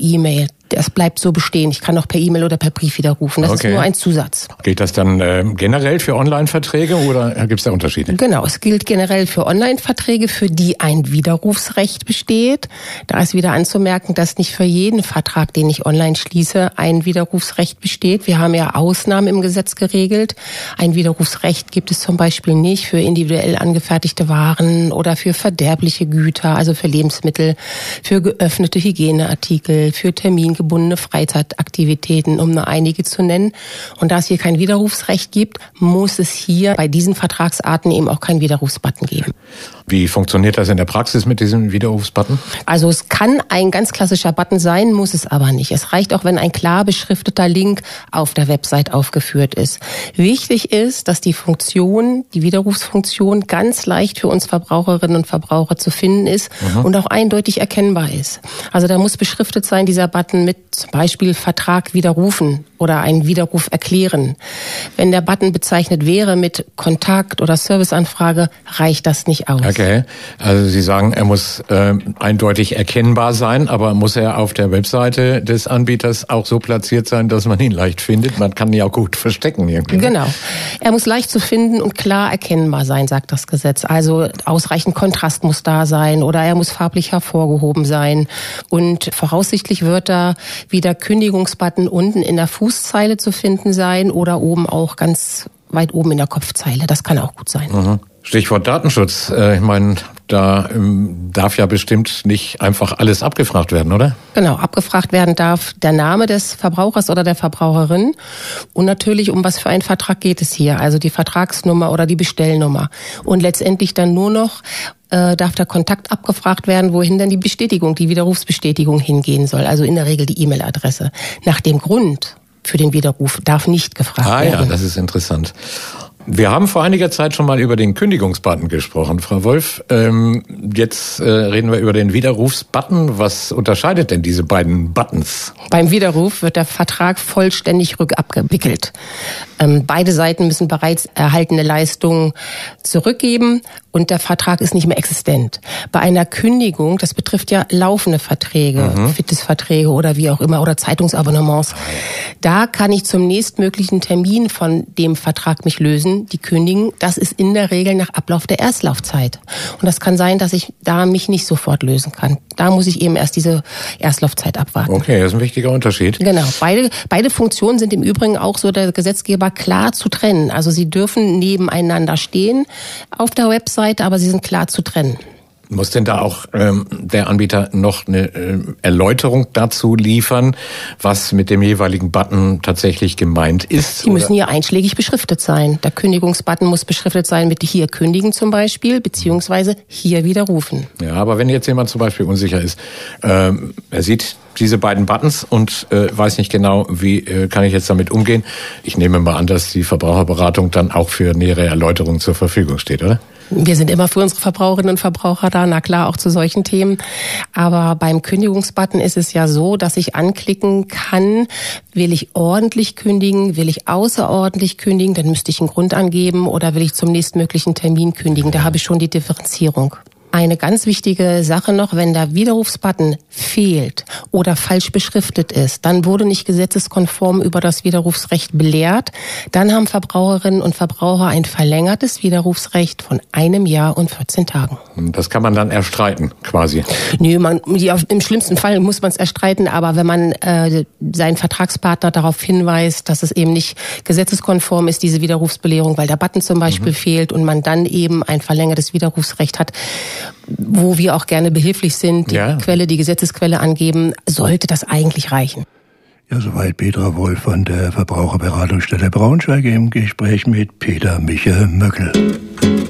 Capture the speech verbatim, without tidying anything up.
E-Mail. Das bleibt so bestehen. Ich kann auch per E-Mail oder per Brief widerrufen. Das okay. ist nur ein Zusatz. Gilt das dann äh, generell für Online-Verträge oder gibt es da Unterschiede? Genau, es gilt generell für Online-Verträge, für die ein Widerrufsrecht besteht. Da ist wieder anzumerken, dass nicht für jeden Vertrag, den ich online schließe, ein Widerrufsrecht besteht. Wir haben ja Ausnahmen im Gesetz geregelt. Ein Widerrufsrecht gibt es zum Beispiel nicht für individuell angefertigte Waren oder für verderbliche Güter, also für Lebensmittel, für geöffnete Hygieneartikel, für Termin gebundene Freizeitaktivitäten, um nur einige zu nennen. Und da es hier kein Widerrufsrecht gibt, muss es hier bei diesen Vertragsarten eben auch keinen Widerrufsbutton geben. Wie funktioniert das in der Praxis mit diesem Widerrufsbutton? Also es kann ein ganz klassischer Button sein, muss es aber nicht. Es reicht auch, wenn ein klar beschrifteter Link auf der Website aufgeführt ist. Wichtig ist, dass die Funktion, die Widerrufsfunktion ganz leicht für uns Verbraucherinnen und Verbraucher zu finden ist mhm. und auch eindeutig erkennbar ist. Also da muss beschriftet sein, dieser Button mit zum Beispiel Vertrag widerrufen oder einen Widerruf erklären. Wenn der Button bezeichnet wäre mit Kontakt oder Serviceanfrage, reicht das nicht aus. Okay, also Sie sagen, er muss äh, eindeutig erkennbar sein, aber muss er auf der Webseite des Anbieters auch so platziert sein, dass man ihn leicht findet? Man kann ihn auch gut verstecken irgendwie. Genau. Er muss leicht zu finden und klar erkennbar sein, sagt das Gesetz. Also ausreichend Kontrast muss da sein oder er muss farblich hervorgehoben sein. Und voraussichtlich wird da wieder Kündigungsbutton unten in der Fußzeile zu finden sein oder oben auch ganz weit oben in der Kopfzeile. Das kann auch gut sein. Mhm. Stichwort Datenschutz. Ich meine, da darf ja bestimmt nicht einfach alles abgefragt werden, oder? Genau, abgefragt werden darf der Name des Verbrauchers oder der Verbraucherin und natürlich, um was für einen Vertrag geht es hier, also die Vertragsnummer oder die Bestellnummer. Und letztendlich dann nur noch äh, darf der Kontakt abgefragt werden, wohin dann die Bestätigung, die Widerrufsbestätigung hingehen soll, also in der Regel die E-Mail-Adresse. Nach dem Grund für den Widerruf darf nicht gefragt ah, werden. Ah ja, das ist interessant. Wir haben vor einiger Zeit schon mal über den Kündigungsbutton gesprochen, Frau Wolf. Ähm, jetzt äh, reden wir über den Widerrufsbutton. Was unterscheidet denn diese beiden Buttons? Beim Widerruf wird der Vertrag vollständig rückabgewickelt. Ähm, beide Seiten müssen bereits erhaltene Leistungen zurückgeben und der Vertrag ist nicht mehr existent. Bei einer Kündigung, das betrifft ja laufende Verträge, mhm. Fitnessverträge oder wie auch immer, oder Zeitungsabonnements, da kann ich zum nächstmöglichen Termin von dem Vertrag mich lösen, die kündigen. Das ist in der Regel nach Ablauf der Erstlaufzeit. Und das kann sein, dass ich da mich nicht sofort lösen kann. Da muss ich eben erst diese Erstlaufzeit abwarten. Okay, das ist ein wichtiger Unterschied. Genau. Beide, beide Funktionen sind im Übrigen auch so der Gesetzgeber klar zu trennen. Also sie dürfen nebeneinander stehen auf der Webseite, aber sie sind klar zu trennen. Muss denn da auch ähm, der Anbieter noch eine äh, Erläuterung dazu liefern, was mit dem jeweiligen Button tatsächlich gemeint ist? Die oder? Müssen hier einschlägig beschriftet sein. Der Kündigungsbutton muss beschriftet sein mit hier kündigen zum Beispiel, beziehungsweise hier widerrufen. Ja, aber wenn jetzt jemand zum Beispiel unsicher ist, ähm, er sieht diese beiden Buttons und äh, weiß nicht genau, wie äh, kann ich jetzt damit umgehen. Ich nehme mal an, dass die Verbraucherberatung dann auch für nähere Erläuterungen zur Verfügung steht, oder? Wir sind immer für unsere Verbraucherinnen und Verbraucher da, na klar, auch zu solchen Themen. Aber beim Kündigungsbutton ist es ja so, dass ich anklicken kann, will ich ordentlich kündigen, will ich außerordentlich kündigen, dann müsste ich einen Grund angeben oder will ich zum nächstmöglichen Termin kündigen. Da habe ich schon die Differenzierung. Eine ganz wichtige Sache noch, wenn der Widerrufsbutton fehlt oder falsch beschriftet ist, dann wurde nicht gesetzeskonform über das Widerrufsrecht belehrt. Dann haben Verbraucherinnen und Verbraucher ein verlängertes Widerrufsrecht von einem Jahr und vierzehn Tagen. Das kann man dann erstreiten, quasi? Nö, man, ja, im schlimmsten Fall muss man es erstreiten, aber wenn man äh, seinen Vertragspartner darauf hinweist, dass es eben nicht gesetzeskonform ist, diese Widerrufsbelehrung, weil der Button zum Beispiel mhm. fehlt und man dann eben ein verlängertes Widerrufsrecht hat, wo wir auch gerne behilflich sind, die ja. Quelle, die Gesetzesquelle angeben, sollte das eigentlich reichen. Ja, soweit Petra Wolf von der Verbraucherberatungsstelle Braunschweig im Gespräch mit Peter Michael Möckel.